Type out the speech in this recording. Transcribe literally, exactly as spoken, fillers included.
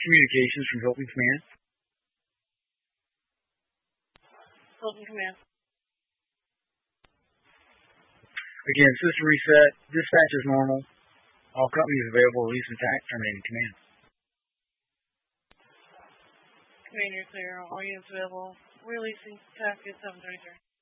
communications from Hilton Command. Hilton Command. Again, system reset. Dispatch is normal. All companies available. Release and attack. Terminating command. Command, you're clear. All units available. Releasing task at seven thirty-three.